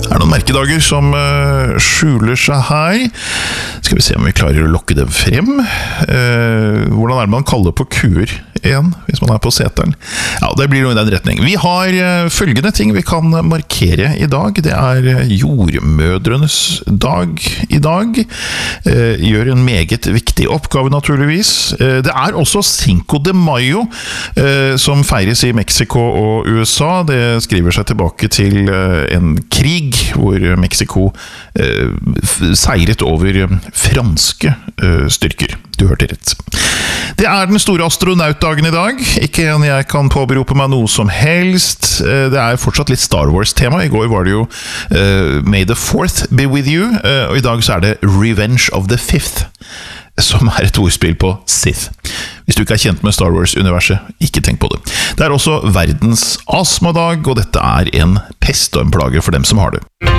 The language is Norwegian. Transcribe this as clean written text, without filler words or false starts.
Det noen merkedager som skjuler seg her. Skal vi se om vi klarer å lokke dem frem. Hvordan det man kaller på kuer igjen, hvis man på seteren? Ja, det blir noe i den retning. Vi har følgende ting vi kan markere i dag. Det jordmødrenes dag i dag. Gjør en meget viktig oppgave naturligvis. Det også Cinco de Mayo, som feires i Mexico og USA. Det skriver seg tilbake til en krig hvor Mexico seiret over franske styrker. Du hørte rett. Det den store astronautdagen i dag. Ikke en jeg kan påberope meg noe som helst. Det fortsatt litt Star Wars-tema. I går var det jo May the 4th be with you. Og i dag så det Revenge of the 5th, som et ordspill på Sith. Hvis du ikke kjent med Star Wars-universet, ikke tenk på det. Det også verdens astmadag, og dette en pest og en plage for dem som har det.